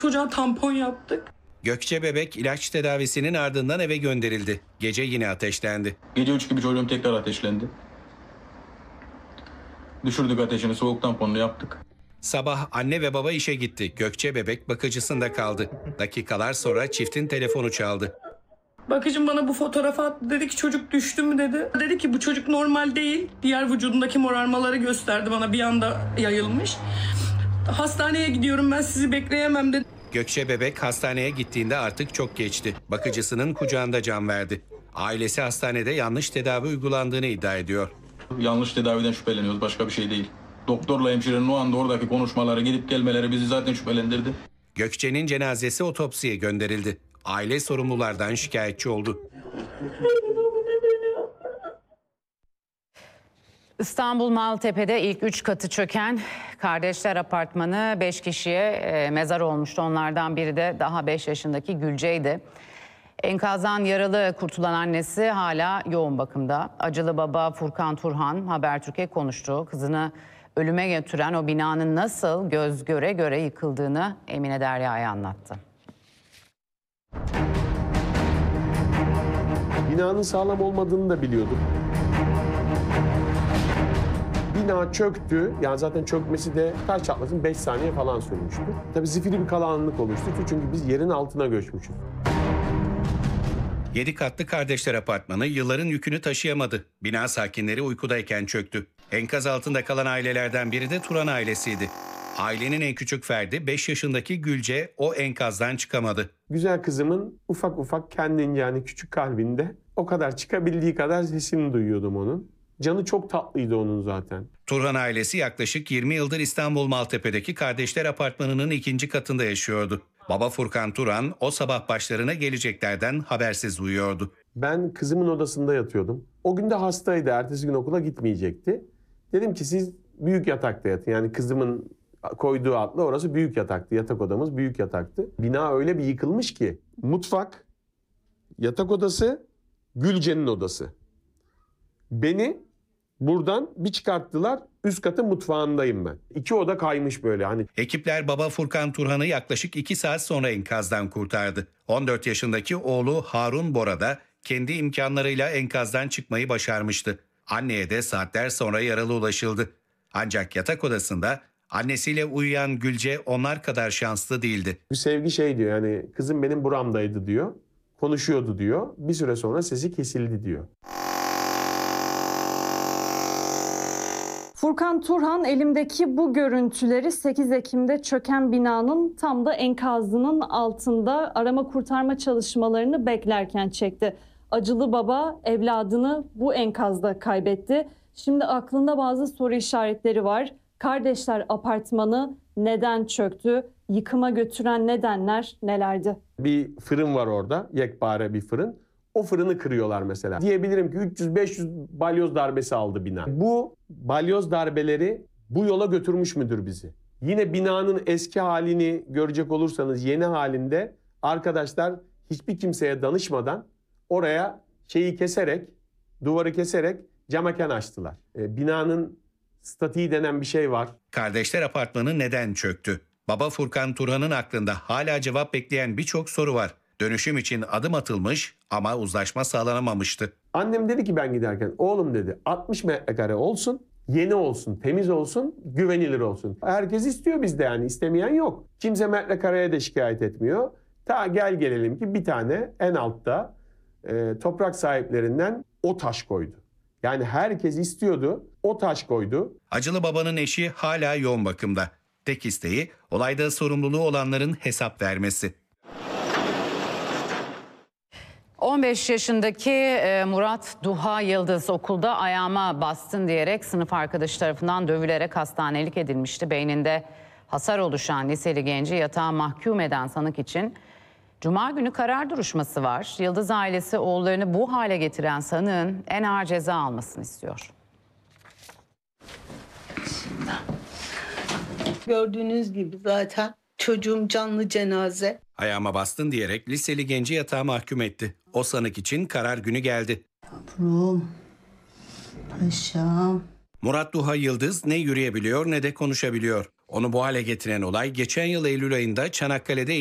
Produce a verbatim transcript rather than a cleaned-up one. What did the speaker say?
Çocuğa tampon yaptık. Gökçe bebek ilaç tedavisinin ardından eve gönderildi. Gece yine ateşlendi. Gece üç gibi çocuğum tekrar ateşlendi. Düşürdük ateşini, soğuk tamponunu yaptık. Sabah anne ve baba işe gitti. Gökçe bebek bakıcısında kaldı. Dakikalar sonra çiftin telefonu çaldı. Bakıcım bana bu fotoğrafı attı. Dedi ki çocuk düştü mü dedi. Dedi ki bu çocuk normal değil. Diğer vücudundaki morarmaları gösterdi bana, bir anda yayılmış. Hastaneye gidiyorum, ben sizi bekleyemem dedi. Gökçe bebek hastaneye gittiğinde artık çok geçti. Bakıcısının kucağında can verdi. Ailesi hastanede yanlış tedavi uygulandığını iddia ediyor. Yanlış tedaviden şüpheleniyoruz, başka bir şey değil. Doktorla hemşirenin o anda oradaki konuşmaları, gidip gelmeleri bizi zaten şüphelendirdi. Gökçe'nin cenazesi otopsiye gönderildi. Aile sorumlulardan şikayetçi oldu. İstanbul Maltepe'de ilk üç katı çöken kardeşler apartmanı beş kişiye e, mezar olmuştu. Onlardan biri de daha beş yaşındaki Gülce'ydi. Enkazdan yaralı kurtulan annesi hala yoğun bakımda. Acılı baba Furkan Turhan Habertürk'e konuştu. Kızını ölüme götüren o binanın nasıl göz göre göre yıkıldığını Emine Derya'ya anlattı. Binanın sağlam olmadığını da biliyordum. Bina çöktü. Yani zaten çökmesi de taş çatlasın beş saniye falan sürmüştü. Tabii zifiri bir karanlık oluştu. Çünkü biz yerin altına göçmüşüz. Yedi katlı kardeşler apartmanı yılların yükünü taşıyamadı. Bina sakinleri uykudayken çöktü. Enkaz altında kalan ailelerden biri de Turan ailesiydi. Ailenin en küçük ferdi beş yaşındaki Gülce o enkazdan çıkamadı. Güzel kızımın ufak ufak kendince, yani küçük kalbinde o kadar çıkabildiği kadar sesini duyuyordum onun. Canı çok tatlıydı onun zaten. Turhan ailesi yaklaşık yirmi yıldır İstanbul Maltepe'deki kardeşler apartmanının ikinci katında yaşıyordu. Baba Furkan Turhan o sabah başlarına geleceklerden habersiz uyuyordu. Ben kızımın odasında yatıyordum. O gün de hastaydı. Ertesi gün okula gitmeyecekti. Dedim ki siz büyük yatakta yatın. Yani kızımın koyduğu adla orası büyük yataktı. Yatak odamız büyük yataktı. Bina öyle bir yıkılmış ki mutfak, yatak odası, Gülce'nin odası. Beni buradan bir çıkarttılar. Üst katın mutfağındayım ben. İki oda kaymış böyle hani. Ekipler baba Furkan Turhan'ı yaklaşık iki saat sonra enkazdan kurtardı. on dört yaşındaki oğlu Harun Bora da kendi imkanlarıyla enkazdan çıkmayı başarmıştı. Anneye de saatler sonra yaralı ulaşıldı. Ancak yatak odasında annesiyle uyuyan Gülce onlar kadar şanslı değildi. Bir sevgi şey diyor, yani kızım benim buramdaydı diyor. Konuşuyordu diyor. Bir süre sonra sesi kesildi diyor. Furkan Turhan elimdeki bu görüntüleri sekiz Ekim'de çöken binanın tam da enkazının altında arama kurtarma çalışmalarını beklerken çekti. Acılı baba evladını bu enkazda kaybetti. Şimdi aklında bazı soru işaretleri var. Kardeşler apartmanı neden çöktü? Yıkıma götüren nedenler nelerdi? Bir fırın var orada, yekpare bir fırın. O fırını kırıyorlar mesela. Diyebilirim ki üç yüz beş yüz balyoz darbesi aldı bina. Bu balyoz darbeleri bu yola götürmüş müdür bizi? Yine binanın eski halini görecek olursanız yeni halinde arkadaşlar hiçbir kimseye danışmadan oraya şeyi keserek, duvarı keserek camaken açtılar. E, binanın statiği denen bir şey var. Kardeşler apartmanı neden çöktü? Baba Furkan Turhan'ın aklında hala cevap bekleyen birçok soru var. Dönüşüm için adım atılmış ama uzlaşma sağlanamamıştı. Annem dedi ki ben giderken, oğlum dedi altmış metrekare olsun, yeni olsun, temiz olsun, güvenilir olsun. Herkes istiyor bizde, yani istemeyen yok. Kimse metrekareye de şikayet etmiyor. Ta gel gelelim ki bir tane en altta e, toprak sahiplerinden o taş koydu. Yani herkes istiyordu, o taş koydu. Acılı babanın eşi hala yoğun bakımda. Tek isteği olayda sorumluluğu olanların hesap vermesi. on beş yaşındaki Murat Duha Yıldız okulda ayağıma bastın diyerek sınıf arkadaşı tarafından dövülerek hastanelik edilmişti. Beyninde hasar oluşan liseli genci yatağa mahkum eden sanık için Cuma günü karar duruşması var. Yıldız ailesi oğullarını bu hale getiren sanığın en ağır ceza almasını istiyor. Gördüğünüz gibi zaten çocuğum canlı cenaze. Ayağıma bastın diyerek liseli genci yatağa mahkum etti. O sanık için karar günü geldi. Yavrum, paşam. Murat Duha Yıldız ne yürüyebiliyor ne de konuşabiliyor. Onu bu hale getiren olay geçen yıl Eylül ayında Çanakkale'de